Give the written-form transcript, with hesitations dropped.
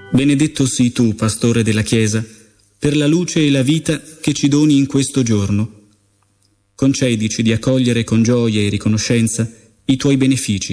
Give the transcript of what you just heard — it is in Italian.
Benedetto sii tu, pastore della Chiesa, per la luce e la vita che ci doni in questo giorno. Concedici di accogliere con gioia e riconoscenza i tuoi benefici.